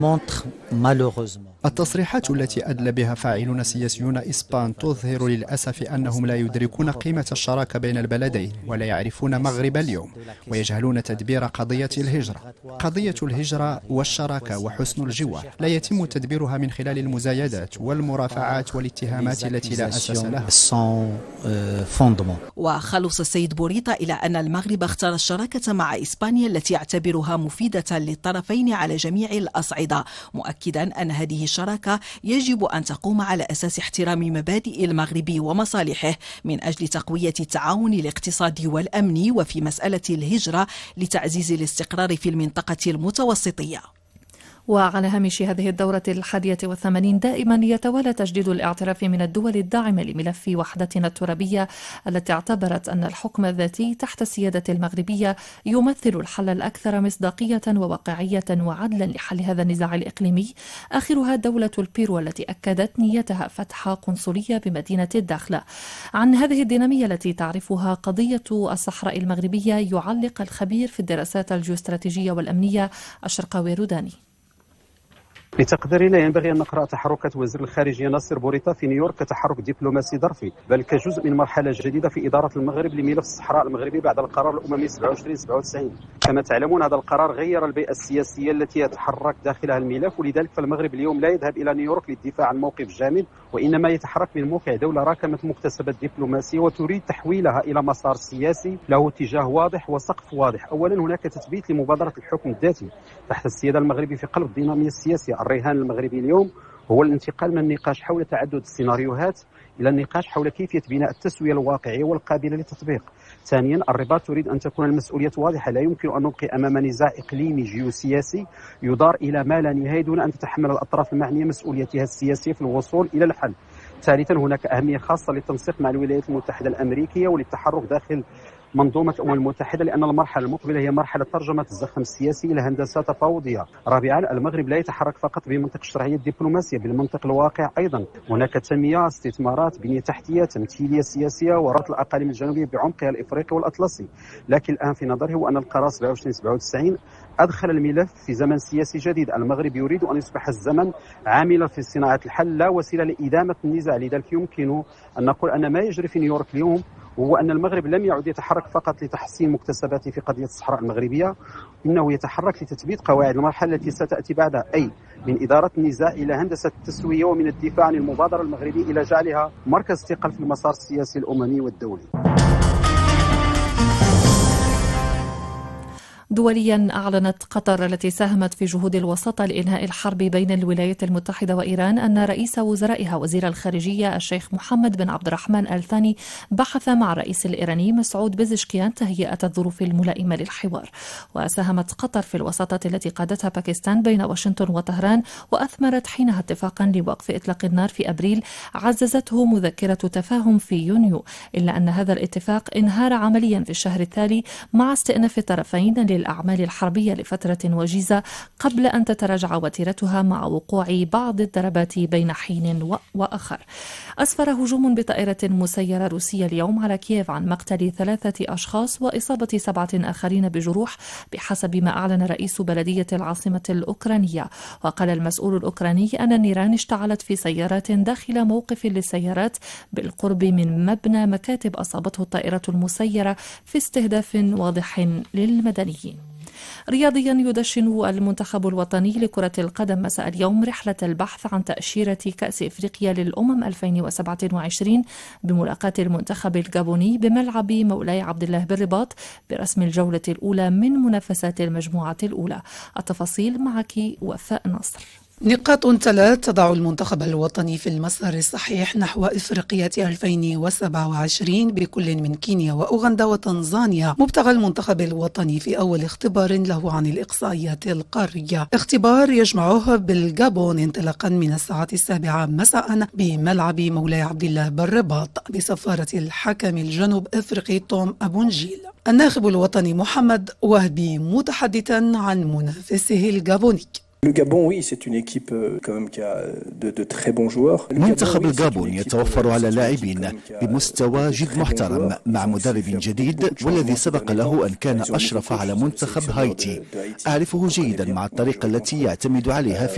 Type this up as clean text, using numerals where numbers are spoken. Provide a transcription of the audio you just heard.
التصريحات التي أدلى بها فاعلون سياسيون إسبان تظهر للأسف أنهم لا يدركون قيمة الشراكة بين البلدين ولا يعرفون مغرب اليوم ويجهلون تدبير قضية الهجرة. قضية الهجرة والشراكة وحسن الجوار لا يتم تدبيرها من خلال المزايدات والمرافعات والاتهامات التي لا أساس لها. وخلص السيد بوريطة إلى أن المغرب اختار الشراكة مع إسبانيا التي يعتبرها مفيدة للطرفين على جميع الأصعدة، مؤكدا أن هذه الشراكة يجب أن تقوم على أساس احترام مبادئ المغرب ومصالحه من أجل تقوية التعاون الاقتصادي والأمني وفي مسألة الهجرة لتعزيز الاستقرار في المنطقة المتوسطية. وعلى هامش هذه الدورة 81 دائما يتوالى تجديد الاعتراف من الدول الداعمة لملف وحدتنا الترابية التي اعتبرت أن الحكم الذاتي تحت السيادة المغربية يمثل الحل الأكثر مصداقية وواقعية وعدلا لحل هذا النزاع الإقليمي، آخرها دولة البيرو التي أكدت نيتها فتح قنصلية بمدينة الداخلة. عن هذه الدينامية التي تعرفها قضية الصحراء المغربية يعلق الخبير في الدراسات الجيوستراتيجية والأمنية الشرقاوي روداني. لتقديري لا ينبغي أن نقرأ تحركات وزير الخارجية ناصر بوريطة في نيويورك كتحرك دبلوماسي ظرفي، بل كجزء من مرحلة جديدة في إدارة المغرب لملف الصحراء المغربي بعد القرار الأممي 2797. كما تعلمون هذا القرار غير البيئة السياسية التي يتحرك داخلها الملف، ولذلك فالمغرب اليوم لا يذهب إلى نيويورك للدفاع عن موقف جامد، وإنما يتحرك من موقع دولة راكمت مكتسبات دبلوماسية وتريد تحويلها إلى مسار سياسي له اتجاه واضح وسقف واضح. أولا هناك تثبيت لمبادرة الحكم الذاتي تحت السيادة المغربية في قلب الدينامية السياسية. الرهان المغربي اليوم هو الانتقال من النقاش حول تعدد السيناريوهات إلى النقاش حول كيفية بناء التسوية الواقعية والقابلة للتطبيق. ثانيا الرباط تريد أن تكون المسؤولية واضحة، لا يمكن أن نبقي أمام نزاع إقليمي جيوسياسي يدار إلى ما لا نهاية دون أن تتحمل الأطراف المعنية مسؤوليتها السياسية في الوصول إلى الحل. ثالثا هناك أهمية خاصة للتنسيق مع الولايات المتحدة الأمريكية وللتحرك داخل منظومة الأمم المتحدة، لأن المرحلة المقبلة هي مرحلة ترجمة الزخم السياسي إلى هندسة تفاوضية. رابعا المغرب لا يتحرك فقط بمنطق الشرعية الدبلوماسية، بالمنطق الواقع أيضا. هناك تنمية، استثمارات، بنية تحتية، تمثيلية سياسية وربط الأقاليم الجنوبية بعمقها الإفريقي والأطلسي. لكن الآن في نظري هو أن القرار 2797 أدخل الملف في زمن سياسي جديد. المغرب يريد أن يصبح الزمن عاملا في صناعة الحل لا وسيلة لإدامة النزاع. لذلك يمكن أن نقول أن ما يجري في نيويورك اليوم وهو أن المغرب لم يعد يتحرك فقط لتحسين مكتسباته في قضية الصحراء المغربية، إنه يتحرك لتثبيت قواعد المرحلة التي ستأتي بعدها، أي من إدارة النزاع إلى هندسة التسوية ومن الدفاع عن المبادرة المغربية إلى جعلها مركز ثقل في المسار السياسي الأممي والدولي. دوليا أعلنت قطر التي ساهمت في جهود الوساطة لإنهاء الحرب بين الولايات المتحدة وإيران أن رئيس وزرائها وزير الخارجية الشيخ محمد بن عبد الرحمن آل ثاني بحث مع الرئيس الإيراني مسعود بيزشكيان تهيئة الظروف الملائمة للحوار. وساهمت قطر في الوساطة التي قادتها باكستان بين واشنطن وطهران، وأثمرت حينها اتفاقا لوقف إطلاق النار في أبريل عززته مذكرة تفاهم في يونيو، إلا أن هذا الاتفاق انهار عمليا في الشهر التالي مع استئناف الطرفين الأعمال الحربية لفترة وجيزة قبل أن تتراجع وتيرتها مع وقوع بعض الضربات بين حين وآخر. أسفر هجوم بطائرة مسيرة روسية اليوم على كييف عن مقتل 3 أشخاص وإصابة 7 آخرين بجروح بحسب ما أعلن رئيس بلدية العاصمة الأوكرانية. وقال المسؤول الأوكراني أن النيران اشتعلت في سيارات داخل موقف للسيارات بالقرب من مبنى مكاتب أصابته الطائرة المسيرة في استهداف واضح للمدنيين. رياضيا يدشن المنتخب الوطني لكرة القدم مساء اليوم رحلة البحث عن تأشيرة كأس إفريقيا للأمم 2027 بملاقاة المنتخب الجابوني بملعب مولاي عبد الله بالرباط برسم الجولة الأولى من منافسات المجموعة الأولى. التفاصيل معك وفاء نصر. نقاط 3 تضع المنتخب الوطني في المسار الصحيح نحو إفريقية 2027 بكل من كينيا وأوغندا وتنزانيا، مبتغى المنتخب الوطني في أول اختبار له عن الإقصائيات القارية، اختبار يجمعه بالجابون انطلاقا من الساعة 7 مساء بملعب مولاي عبد الله بالرباط بسفارة الحكم الجنوب إفريقي توم أبونجيل. الناخب الوطني محمد وهبي متحدثا عن منافسه الجابوني. منتخب الجابون يتوفر على لاعبين بمستوى جد محترم مع مدرب جديد والذي سبق له أن كان أشرف على منتخب هايتي. أعرفه جيدا مع الطريقة التي يعتمد عليها في